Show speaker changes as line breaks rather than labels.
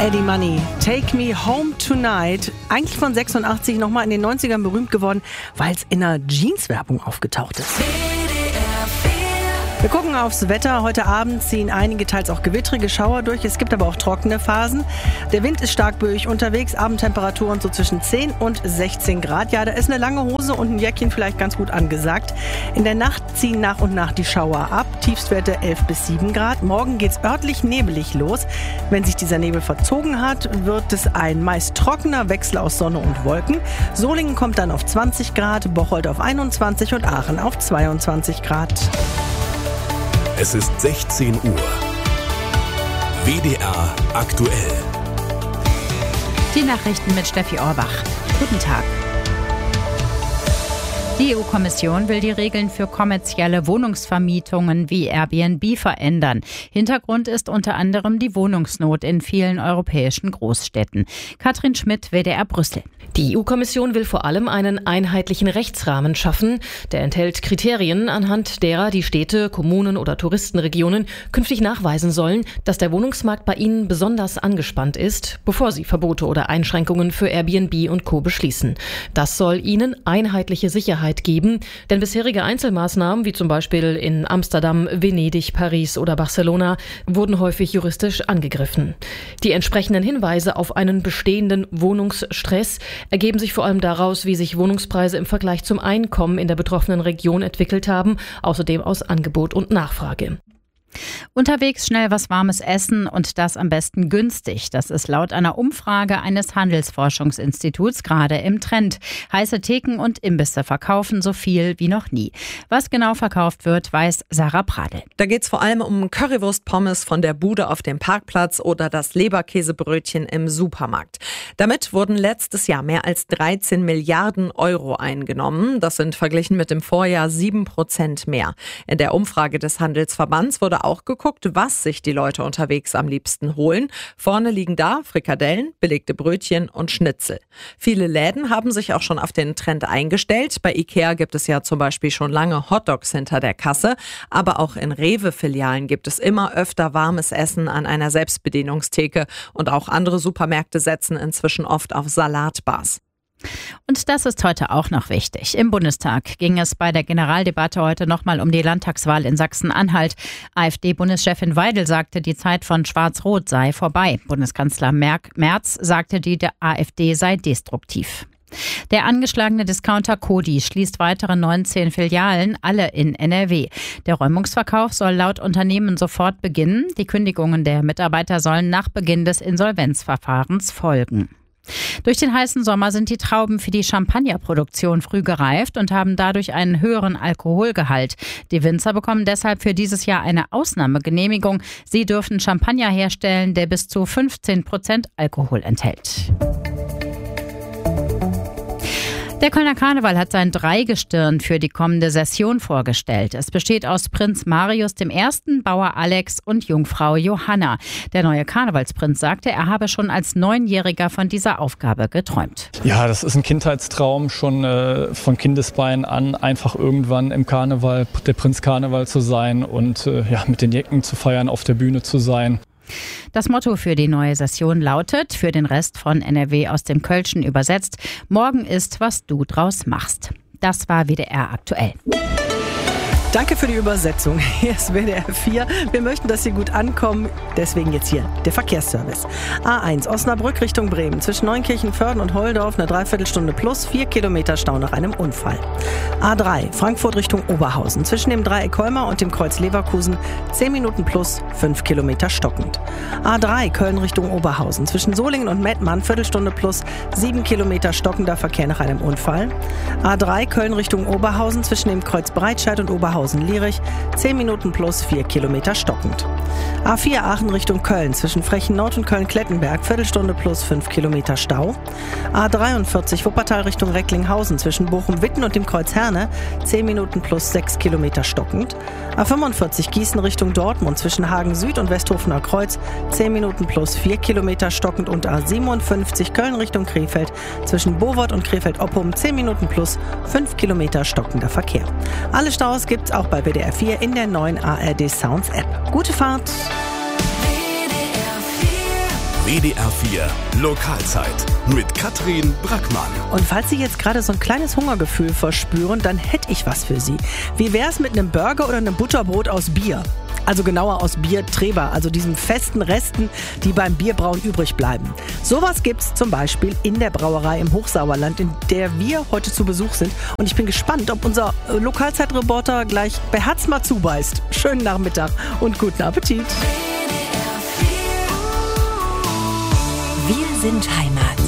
Eddie Money, Take Me Home Tonight. Eigentlich von 86 nochmal in den 90ern berühmt geworden, weil es in einer Jeans-Werbung aufgetaucht ist. Wir gucken aufs Wetter. Heute Abend ziehen einige teils auch gewittrige Schauer durch. Es gibt aber auch trockene Phasen. Der Wind ist stark böig unterwegs. Abendtemperaturen so zwischen 10 und 16 Grad. Ja, da ist eine lange Hose und ein Jäckchen vielleicht ganz gut angesagt. In der Nacht ziehen nach und nach die Schauer ab. Tiefstwerte 11 bis 7 Grad. Morgen geht's örtlich nebelig los. Wenn sich dieser Nebel verzogen hat, wird es ein meist trockener Wechsel aus Sonne und Wolken. Solingen kommt dann auf 20 Grad, Bocholt auf 21 und Aachen auf 22 Grad.
Es ist 16 Uhr. WDR aktuell.
Die Nachrichten mit Steffi Orbach. Guten Tag. Die EU-Kommission will die Regeln für kommerzielle Wohnungsvermietungen wie Airbnb verändern. Hintergrund ist unter anderem die Wohnungsnot in vielen europäischen Großstädten. Katrin Schmidt, WDR Brüssel.
Die EU-Kommission will vor allem einen einheitlichen Rechtsrahmen schaffen. Der enthält Kriterien, anhand derer die Städte, Kommunen oder Touristenregionen künftig nachweisen sollen, dass der Wohnungsmarkt bei ihnen besonders angespannt ist, bevor sie Verbote oder Einschränkungen für Airbnb und Co. beschließen. Das soll ihnen einheitliche Sicherheit geben, denn bisherige Einzelmaßnahmen, wie zum Beispiel in Amsterdam, Venedig, Paris oder Barcelona, wurden häufig juristisch angegriffen. Die entsprechenden Hinweise auf einen bestehenden Wohnungsstress ergeben sich vor allem daraus, wie sich Wohnungspreise im Vergleich zum Einkommen in der betroffenen Region entwickelt haben, außerdem aus Angebot und Nachfrage.
Unterwegs schnell was Warmes essen und das am besten günstig. Das ist laut einer Umfrage eines Handelsforschungsinstituts gerade im Trend. Heiße Theken und Imbisse verkaufen so viel wie noch nie. Was genau verkauft wird, weiß Sarah Pradl.
Da geht's vor allem um Currywurst-Pommes von der Bude auf dem Parkplatz oder das Leberkäsebrötchen im Supermarkt. Damit wurden letztes Jahr mehr als 13 Milliarden Euro eingenommen. Das sind verglichen mit dem Vorjahr 7% mehr. In der Umfrage des Handelsverbands wurde auch geguckt, was sich die Leute unterwegs am liebsten holen. Vorne liegen da Frikadellen, belegte Brötchen und Schnitzel. Viele Läden haben sich auch schon auf den Trend eingestellt. Bei Ikea gibt es ja zum Beispiel schon lange Hotdogs hinter der Kasse. Aber auch in Rewe-Filialen gibt es immer öfter warmes Essen an einer Selbstbedienungstheke. Und auch andere Supermärkte setzen inzwischen oft auf Salatbars.
Und das ist heute auch noch wichtig. Im Bundestag ging es bei der Generaldebatte heute nochmal um die Landtagswahl in Sachsen-Anhalt. AfD-Bundeschefin Weidel sagte, die Zeit von Schwarz-Rot sei vorbei. Bundeskanzler Merz sagte, die der AfD sei destruktiv. Der angeschlagene Discounter Coty schließt weitere 19 Filialen, alle in NRW. Der Räumungsverkauf soll laut Unternehmen sofort beginnen. Die Kündigungen der Mitarbeiter sollen nach Beginn des Insolvenzverfahrens folgen. Durch den heißen Sommer sind die Trauben für die Champagnerproduktion früh gereift und haben dadurch einen höheren Alkoholgehalt. Die Winzer bekommen deshalb für dieses Jahr eine Ausnahmegenehmigung. Sie dürfen Champagner herstellen, der bis zu 15% Alkohol enthält. Der Kölner Karneval hat sein Dreigestirn für die kommende Session vorgestellt. Es besteht aus Prinz Marius I., Bauer Alex und Jungfrau Johanna. Der neue Karnevalsprinz sagte, er habe schon als 9-Jähriger von dieser Aufgabe geträumt.
Ja, das ist ein Kindheitstraum, schon von Kindesbeinen an, einfach irgendwann im Karneval, der Prinz Karneval zu sein und mit den Jecken zu feiern, auf der Bühne zu sein.
Das Motto für die neue Session lautet, für den Rest von NRW aus dem Kölschen übersetzt, morgen ist, was du draus machst. Das war WDR aktuell.
Danke für die Übersetzung. Hier ist WDR 4. Wir möchten, dass Sie gut ankommen. Deswegen jetzt hier der Verkehrsservice. A1 Osnabrück Richtung Bremen. Zwischen Neunkirchen-Vörden und Holdorf eine Dreiviertelstunde plus 4 Kilometer Stau nach einem Unfall. A3 Frankfurt Richtung Oberhausen. Zwischen dem Dreieck Colmar und dem Kreuz Leverkusen 10 Minuten plus 5 Kilometer stockend. A3 Köln Richtung Oberhausen. Zwischen Solingen und Mettmann Viertelstunde plus 7 Kilometer stockender Verkehr nach einem Unfall. A3 Köln Richtung Oberhausen. Zwischen dem Kreuz Breitscheid und Oberhausen-Lierich 10 Minuten plus 4 Kilometer stockend. A4 Aachen Richtung Köln. Zwischen Frechen Nord und Köln-Klettenberg Viertelstunde plus 5 Kilometer Stau. A43 Wuppertal Richtung Recklinghausen. Zwischen Bochum-Witten und dem Kreuz Herne 10 Minuten plus 6 Kilometer stockend. A45 Gießen Richtung Dortmund. Zwischen Hagen Süd und Westhofener Kreuz 10 Minuten plus 4 Kilometer stockend. Und A57 Köln Richtung Krefeld. Zwischen Bowort und Krefeld-Oppum 10 Minuten plus 5 Kilometer stockender Verkehr. Alle Staus gibt's auch bei WDR 4 in der neuen ARD Sounds App. Gute Fahrt!
WDR 4 Lokalzeit mit Katrin Brackmann.
Und falls Sie jetzt gerade so ein kleines Hungergefühl verspüren, dann hätte ich was für Sie. Wie wär's mit einem Burger oder einem Butterbrot aus Bier? Also genauer aus Biertreber, also diesen festen Resten, die beim Bierbrauen übrig bleiben. Sowas gibt's zum Beispiel in der Brauerei im Hochsauerland, in der wir heute zu Besuch sind. Und ich bin gespannt, ob unser Lokalzeitreporter gleich beherzt mal zubeißt. Schönen Nachmittag und guten Appetit.
Wir sind Heimat.